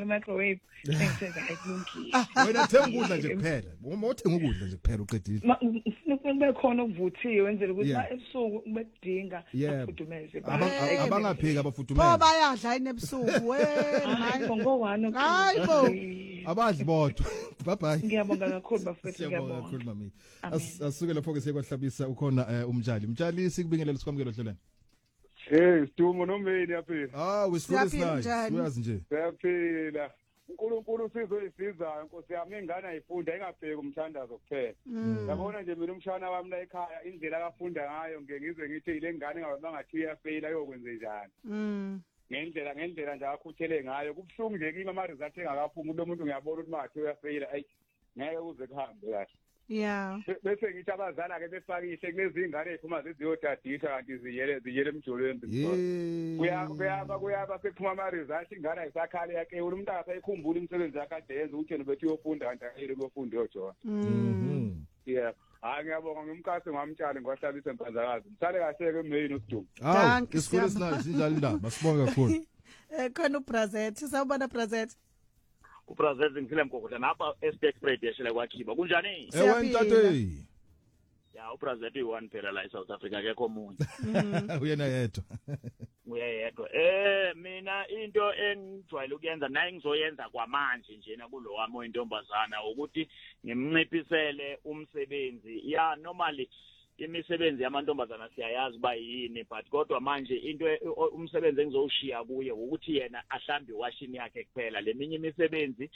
kwi-microwave sengisenza ayikulungile. Wena thenga ukudla nje kuphela. Uma uthenga ukudla nje kuphela uqedile. Kube khona okuvuthiwe wenzele ukuthi ebusuku bedinga afudumeze. Abangapheki abafudumeze. Pho bayadla inebusuku hayi ngo-1 hayi abadli bodwa. Bye bye. Ngiyabonga kakhulu bafethu ngiyabonga kakhulu mami. Asuke lapho ke siyakwahlabisa ukhona umtshali. Mtshali sikubingelela sikwamukela hlelweni. Sidumo nomeni yaphila. Wesikhulisa uyazi nje. Siyaphila. uNkulunkulu sizoyisizayo Nkosi yami ingane ayifunda engabheki umthandazo kuphela. Yabona nje mina umshana wami la ekhaya indlela akafunda ngayo ngizwe ngithi ile ngane ngabangathi iyafeyila yokwenza njani. Ngendlela nje akhuthele ngayo kubhlungu nje kimi ama result engakaphumi lo muntu ngiyabona ukuthi mathi uyafeyila ngeke uze kuhambe kahle. Yeah. Bese ngithi abazala ke befakise kulezi ingane eziphuma ziziyodadisa kanti ziyele emjolweni. Kuyaba sekuphuma ama result ingane ayisakhali yake umuntu akayikhumbula imisebenzi yakhe adenza utheni bethi uyofunda kanti ayile kuyofunda yojona. Yeah. Ngiyabonga ngimkase ngamtshali ngwahlabisa empazakazi. Msale kahle ke Meyini uSidumo. Isikhulisa sinjalo indaba. Sibonga kakhulu. Khona uBrazet, sawubona Brazet. uBrazil ngifile mgogotha napha Express yeshela kwaKhiba kunjani ntate ya uBrazil uyi1 phela la eSouth Africa akekho omunye uyena yedwa uyedwa mina into engijwayele ukuyenza naye ngizoyenza kwamanje njena kulo wami oyintombazana ukuthi ngimnciphisele umsebenzi ya normally imisebenzi yamantombazana siyayazi bayini but kodwa manje into umsebenzi engizowushiya kuye ukuthi yena ahlambe iwashini yakhe kuphela leminye imisebenzi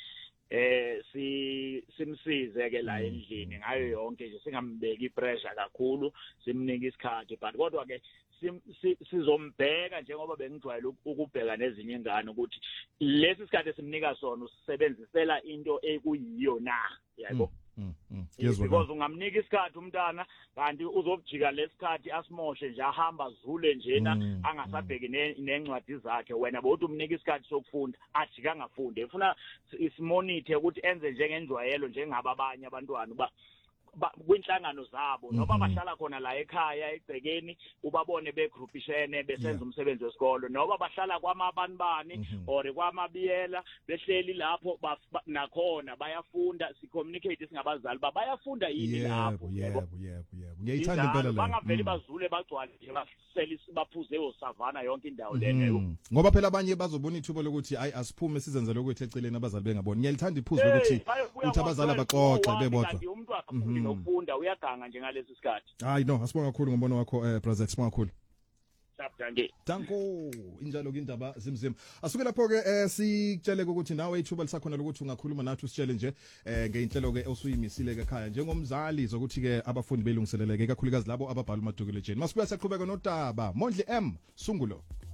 simsize ke la endlini ngayo yonke nje singambeki ipressure kakhulu simnika isikhathi but kodwa ke sizombheka njengoba bengijwayele ukubheka nezinye ingane ukuthi lesi sikhathi simnika sona usebenzisela into ekuyiyo na yabo because ungamnika isikhathi umntana kanti uzobujika lesikhathi asimoshe nje ahamba zule njena angasabheki nencwadi zakhe wena bodwa umnika isikhathi sokufunda ajika ngafunde ufuna isimonithe ukuthi enze njengenjwayelo njengababanye abantwana kwinhlangano zabo noma bahlala khona la ekhaya egcekeni ubabone begroupishene besenza umsebenzi wesikolo noma bahlala kwamabanibani or kwamabiyela behleli lapho nakhona bayafunda si-communicate singabazali bayafunda yini lapho yebo ngiyayithanda impela le bangaveli bazule bagcwale nje baselisi baphuze osavana yonke indawo leyo ngoba phela abanye bazobona ithubo lokuthi ayi asiphume sizenze lokho eceleni abazali bengaboni ngiyalithanda iphuzu ukuthi abazali abaxoxe bebodwa nokufunda uyaganga nje ngalesi sikhathi hayi no asibonga kakhulu ngombono wakho Brazil sibonga kakhulu Danko injalo ke indaba zimzima asuke lapho ke sikutshele ukuthi nawe ithuba lisakhona lokuthi ungakhuluma nathi usitshele nje ngeinhlelo ke osuyimisile ke ekhaya njengomzali zokuthi ke abafundi belungiseleleke kakhulukazi labo ababhala umadukelejeni masibuya siqhubeka nodaba Mondli M Sungulo